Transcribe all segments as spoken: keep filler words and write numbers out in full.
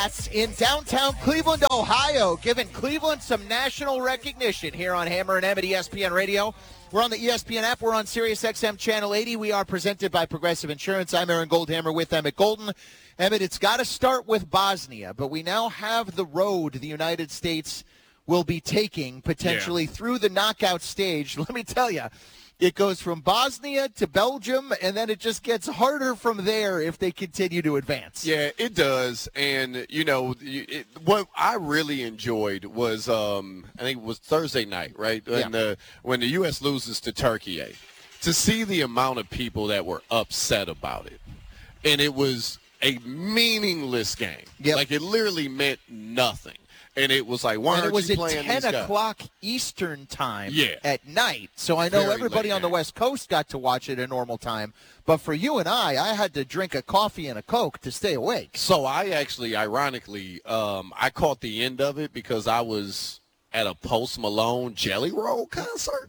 Glass in downtown Cleveland, Ohio, giving Cleveland some national recognition here on Hammer and Emmett E S P N Radio. We're on the E S P N app. We're on Sirius X M Channel eighty. We are presented by Progressive Insurance. I'm Aaron Goldhammer with Emmett Golden. Emmett, it's got to start with Bosnia, but we now have the road the United States will be taking potentially yeah. through the knockout stage. Let me tell you, it goes from Bosnia to Belgium, and then it just gets harder from there if they continue to advance. Yeah, it does. And, you know, it, what I really enjoyed was, um, I think it was Thursday night, right? When, yeah. the, when the U S loses to Turkey, eh? To see the amount of people that were upset about it. And it was a meaningless game. Yep. Like, it literally meant nothing. And it was like, why and aren't you playing it was at ten o'clock Eastern time yeah. at night. So I know Very everybody on the West Coast got to watch it at normal time. But for you and I, I had to drink a coffee and a Coke to stay awake. So I actually, ironically, um, I caught the end of it because I was at a Post Malone Jelly Roll concert.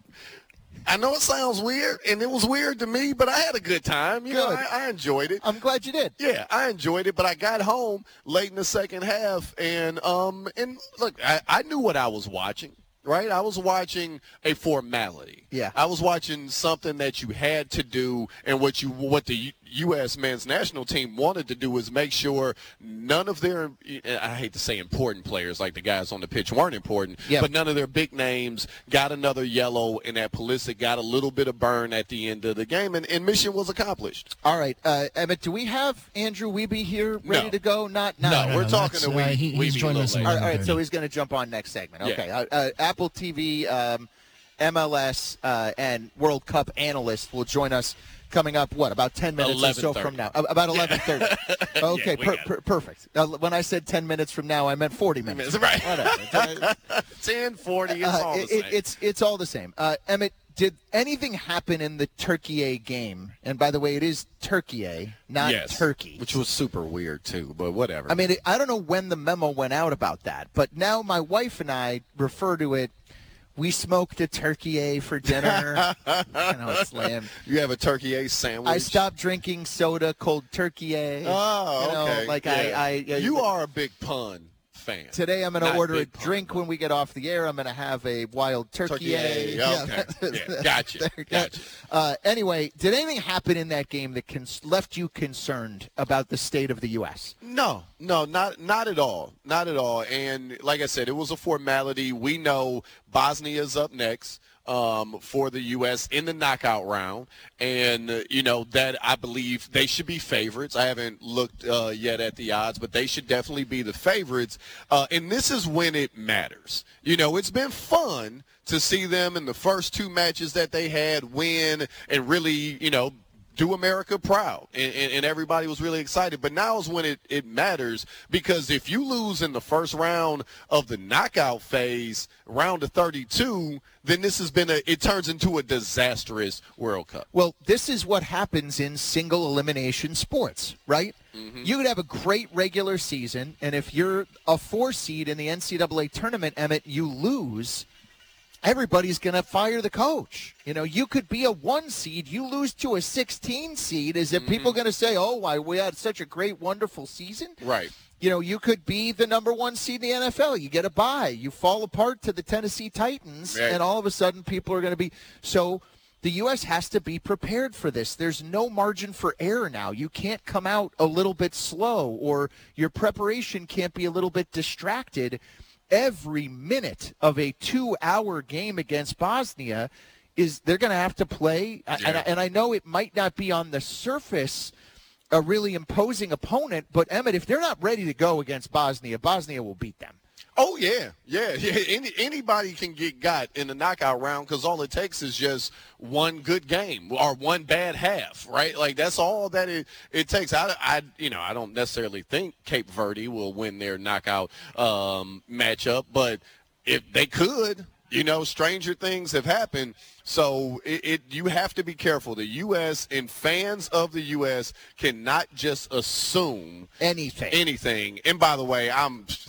I know it sounds weird, and it was weird to me, but I had a good time. You good. know, I, I enjoyed it. I'm glad you did. Yeah, I enjoyed it, but I got home late in the second half, and um, and look, I, I knew what I was watching. Right? I was watching a formality. Yeah. I was watching something that you had to do, and what you what the U S men's national team wanted to do was make sure none of their, I hate to say important players, like the guys on the pitch weren't important, yep. but none of their big names got another yellow, and that Pulisic got a little bit of burn at the end of the game, and, and mission was accomplished. All right. Uh, Emmett, do we have Andrew Wiebe here ready no. to go? Not now. No, no, we're no, talking to uh, Wiebe. he, He's joining us. All right, all right, so he's going to jump on next segment. Okay. Yeah. Uh, uh, Apple T V, um, M L S, uh, and World Cup analyst will join us coming up, what, about ten minutes or so from now? About eleven thirty. Okay, yeah, per- per- perfect. Uh, when I said ten minutes from now, I meant forty minutes. Right. Whatever. ten, forty, it's all uh, the it, same. It, it's, it's all the same. Uh, Emmett, did anything happen in the Turkey game? And by the way, it is Turkey, not yes, Turkey. Which was super weird, too, but whatever. I mean, it, I don't know when the memo went out about that, but now my wife and I refer to it, we smoked a turkey for dinner. I know it's lame. You have a turkey sandwich. I stopped drinking soda called turkey. Oh, you know, okay. Like yeah. I, I, you are a big pun fan. Today I'm going to order a pun, drink but. when we get off the air. I'm going to have a wild turkey. turkey okay. Yeah. Gotcha. Gotcha. Uh, anyway, did anything happen in that game that cons- left you concerned about the state of the U S? No, no, not not at all. Not at all. And like I said, it was a formality. We know Bosnia's up next. Um, for the U S in the knockout round. And, uh, you know, that I believe they should be favorites. I haven't looked uh, yet at the odds, but they should definitely be the favorites. Uh, and this is when it matters. You know, it's been fun to see them in the first two matches that they had win and really, you know, do America proud, and, and, and everybody was really excited. But now is when it, it matters, because if you lose in the first round of the knockout phase, round of thirty-two, then this has been a it turns into a disastrous World Cup. Well, this is what happens in single elimination sports, right? Mm-hmm. You could have a great regular season, and if you're a four seed in the N C double A tournament, Emmett, you lose. Everybody's going to fire the coach. You know, you could be a one seed. You lose to a sixteen seed. Is it mm-hmm. people going to say, oh, why we had such a great, wonderful season? Right. You know, you could be the number one seed in the N F L. You get a bye. You fall apart to the Tennessee Titans, right. and all of a sudden people are going to be – so the U S has to be prepared for this. There's no margin for error now. You can't come out a little bit slow, or your preparation can't be a little bit distracted. Every minute of a two-hour game against Bosnia is they're going to have to play. Yeah. And, and I know it might not be on the surface a really imposing opponent, but, Emmett, if they're not ready to go against Bosnia, Bosnia will beat them. Oh, yeah, yeah, yeah. Any, anybody can get got in the knockout round, because all it takes is just one good game or one bad half, right? Like, that's all that it, it takes. I, I, you know, I don't necessarily think Cape Verde will win their knockout um, matchup, but if they could, you know, stranger things have happened. So it, it you have to be careful. The U S and fans of the U S cannot just assume anything. Anything. And by the way, I'm –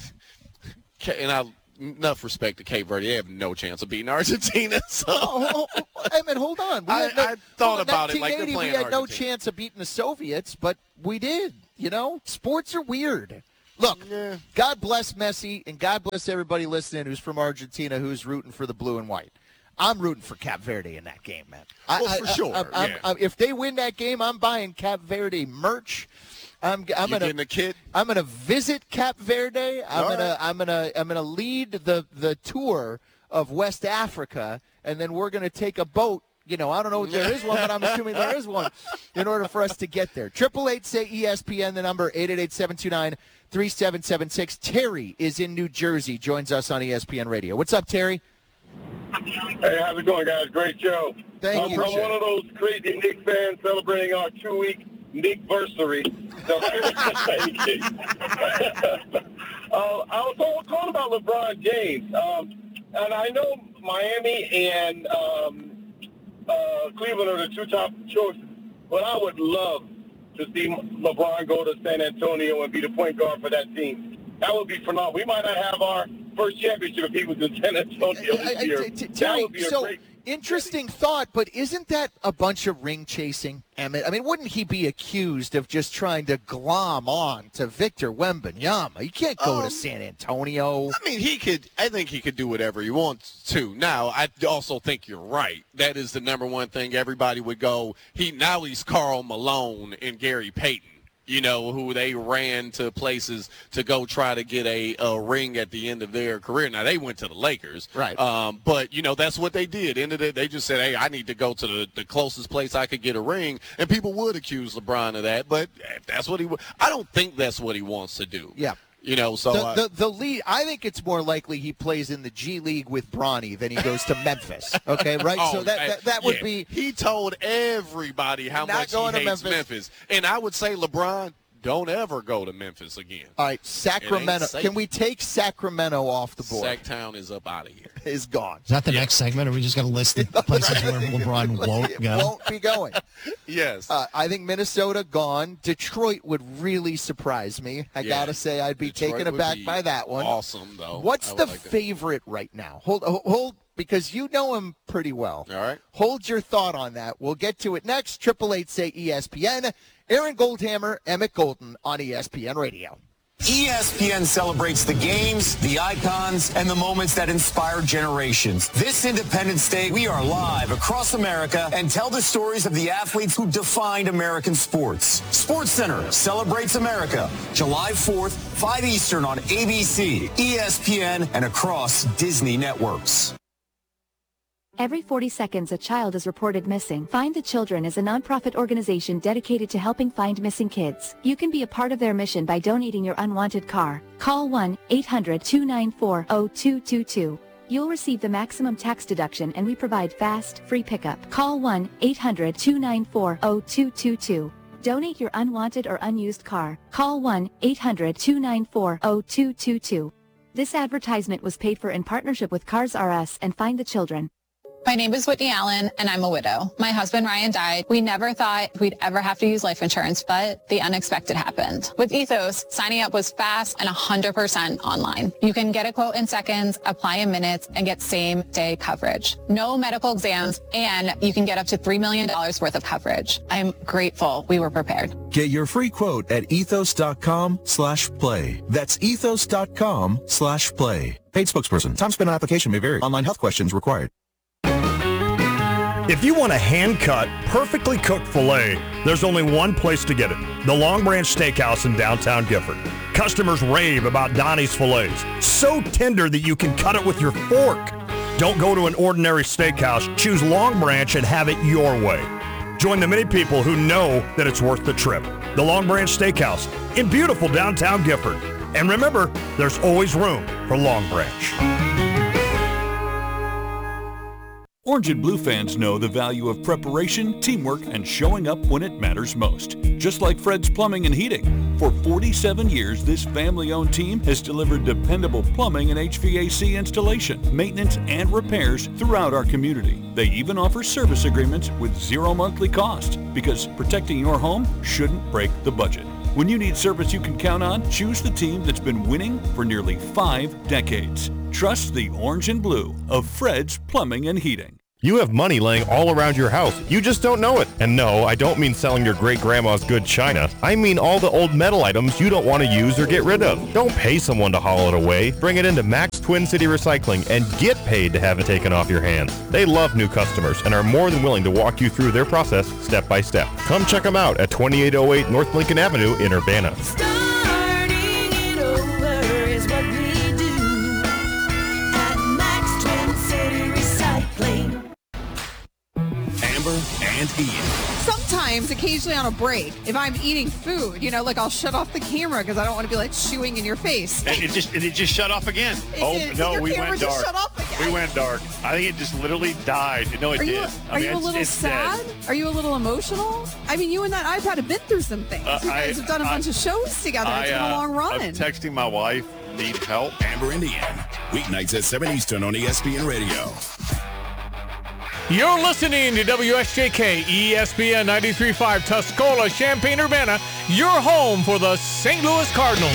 and I enough respect to Cape Verde. They have no chance of beating Argentina. So. Oh, oh, oh, I mean, hold on. We I, no, I thought about it like they're playing we had Argentina. no chance of beating the Soviets, but we did. You know, sports are weird. Look, yeah. God bless Messi, and God bless everybody listening who's from Argentina who's rooting for the blue and white. I'm rooting for Cap Verde in that game, man. I, well, for I, sure. I, I, yeah. I, if they win that game, I'm buying Cap Verde merch. I'm, I'm you gonna getting a kid? I'm gonna visit Cap Verde. I'm All gonna right. I'm gonna I'm gonna lead the the tour of West Africa, and then we're gonna take a boat. You know, I don't know if there is one, but I'm assuming there is one in order for us to get there. Triple eight say E S P N, the number eight eight eight, seven two nine, three seven seven six. Terry is in New Jersey, joins us on E S P N Radio. What's up, Terry? Hey, how's it going, guys? Great show. Thank I'm, you. I'm one of those crazy Knicks fans celebrating our two-week Knick-versary. So, uh, I was talking about LeBron James, um, and I know Miami and um, uh, Cleveland are the two top choices, but I would love to see LeBron go to San Antonio and be the point guard for that team. That would be phenomenal. We might not have our first championship if he was in San Antonio this year. I, I, t- t- that Terry, would be a so great. interesting thought, but isn't that a bunch of ring chasing, Emmett? I mean, wouldn't he be accused of just trying to glom on to Victor Wembanyama? You can't go Um, to San Antonio. I mean, he could. I think he could do whatever he wants to. Now, I also think you're right. That is the number one thing everybody would go. He now he's Karl Malone and Gary Payton. You know, who they ran to places to go try to get a, a ring at the end of their career. Now, they went to the Lakers. Right. Um, but, you know, that's what they did. Ended it, they just said, hey, I need to go to the, the closest place I could get a ring. And people would accuse LeBron of that. But that's what he would. I don't think that's what he wants to do. Yeah. You know, so. The, I, the, the lead, I think it's more likely he plays in the G League with Bronny than he goes to Memphis. Okay, right? Oh, so that, that, that would yeah. be. He told everybody how Not much he going to hates Memphis. Memphis. And I would say, LeBron, don't ever go to Memphis again. All right, Sacramento. safe. Can we take Sacramento off the board? Sacktown is up out of here. Is gone. Is that the next segment, or are we just going to list the places where LeBron won't It go? won't be going. Yes. Uh, I think Minnesota gone. Detroit would really surprise me. I Yeah. gotta say, I'd be Detroit taken would aback be by that one. Awesome, though. What's I would the like that. favorite right now? Hold, hold, because you know him pretty well. All right. Hold your thought on that. We'll get to it next. Triple eight say E S P N. Aaron Goldhammer, Emmett Golden on E S P N Radio. E S P N celebrates the games, the icons, and the moments that inspire generations. This Independence Day, we are live across America and tell the stories of the athletes who defined American sports. SportsCenter celebrates America, July fourth, five Eastern on A B C, E S P N, and across Disney networks. Every forty seconds a child is reported missing. Find the Children is a nonprofit organization dedicated to helping find missing kids. You can be a part of their mission by donating your unwanted car. Call one eight hundred, two nine four, zero two two two. You'll receive the maximum tax deduction and we provide fast, free pickup. Call one eight hundred, two nine four, zero two two two. Donate your unwanted or unused car. Call one eight hundred, two nine four, zero two two two. This advertisement was paid for in partnership with Cars R Us and Find the Children. My name is Whitney Allen, and I'm a widow. My husband, Ryan, died. We never thought we'd ever have to use life insurance, but the unexpected happened. With Ethos, signing up was fast and one hundred percent online. You can get a quote in seconds, apply in minutes, and get same-day coverage. No medical exams, and you can get up to three million dollars worth of coverage. I'm grateful we were prepared. Get your free quote at ethos.com slash play. That's ethos.com slash play. Paid spokesperson. Time spent on application may vary. Online health questions required. If you want a hand-cut, perfectly cooked filet, there's only one place to get it. The Long Branch Steakhouse in downtown Gifford. Customers rave about Donnie's fillets. So tender that you can cut it with your fork. Don't go to an ordinary steakhouse. Choose Long Branch and have it your way. Join the many people who know that it's worth the trip. The Long Branch Steakhouse in beautiful downtown Gifford. And remember, there's always room for Long Branch. Orange and Blue fans know the value of preparation, teamwork, and showing up when it matters most. Just like Fred's Plumbing and Heating. For forty-seven years, this family-owned team has delivered dependable plumbing and H V A C installation, maintenance, and repairs throughout our community. They even offer service agreements with zero monthly cost, because protecting your home shouldn't break the budget. When you need service you can count on, choose the team that's been winning for nearly five decades. Trust the Orange and Blue of Fred's Plumbing and Heating. You have money laying all around your house. You just don't know it. And no, I don't mean selling your great-grandma's good china. I mean all the old metal items you don't want to use or get rid of. Don't pay someone to haul it away. Bring it into Max Twin City Recycling and get paid to have it taken off your hands. They love new customers and are more than willing to walk you through their process step by step. Come check them out at twenty-eight oh eight North Lincoln Avenue in Urbana. And Ian. Sometimes, occasionally on a break, if I'm eating food, you know, like I'll shut off the camera because I don't want to be like chewing in your face. And it just and it just shut off again. Is oh it, no, your we camera went just dark. Shut off again? We went dark. I think it just literally died. No, it are did. You, I are mean, you a little it's, it's sad? dead. Are you a little emotional? I mean, you and that iPad have been through some things. Uh, you guys I, have done a I, bunch of shows together. I, it's been a long run. I'm texting my wife. Need help. Amber and Ian. Weeknights at seven Eastern on E S P N Radio. You're listening to W S J K, E S P N ninety-three point five, Tuscola, Champaign-Urbana, your home for the Saint Louis Cardinals.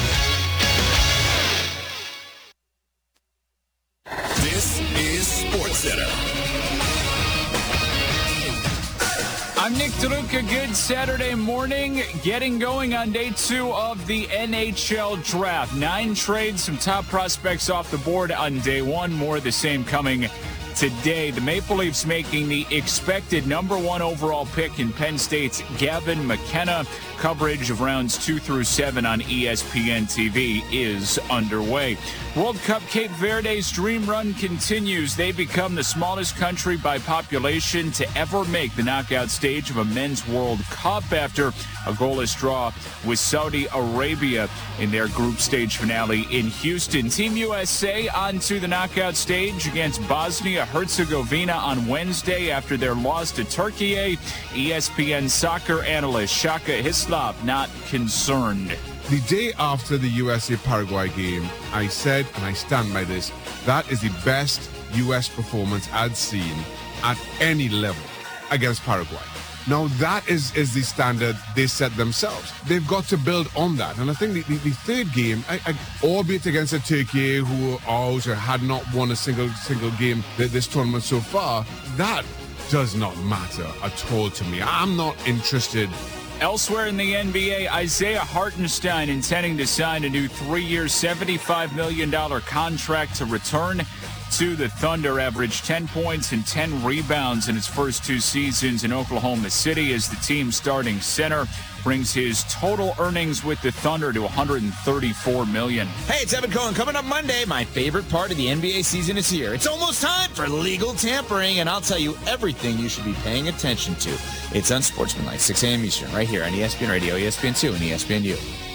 This is SportsCenter. I'm Nick DeLuca. Good Saturday morning. Getting going on day two of the N H L draft. Nine trades, some top prospects off the board on day one. More of the same coming today. The Maple Leafs making the expected number one overall pick in Penn State's Gavin McKenna. Coverage of rounds two through seven on E S P N T V is underway. World Cup Cape Verde's dream run continues. They become the smallest country by population to ever make the knockout stage of a men's World Cup after a goalless draw with Saudi Arabia in their group stage finale in Houston. Team U S A on to the knockout stage against Bosnia-Herzegovina on Wednesday after their loss to Turkey. E S P N soccer analyst Shaka Hislop not concerned. The day after the U S A-Paraguay game, I said, and I stand by this, that is the best U S performance I'd seen at any level against Paraguay. Now, that is, is the standard they set themselves. They've got to build on that. And I think the, the, the third game, I, I, albeit against a Turkey who are out or had not won a single single game this tournament so far, that does not matter at all to me. I'm not interested. Elsewhere in the N B A, Isaiah Hartenstein intending to sign a new three-year, seventy-five million dollars contract to return to the Thunder. Averaged ten points and ten rebounds in his first two seasons in Oklahoma City as the team's starting center. Brings his total earnings with the Thunder to one hundred thirty-four million dollars. Hey, it's Evan Cohen. Coming up Monday, my favorite part of the N B A season is here. It's almost time for legal tampering, and I'll tell you everything you should be paying attention to. It's Unsportsmanlike, six a.m. Eastern, right here on E S P N Radio, E S P N two, and E S P N U.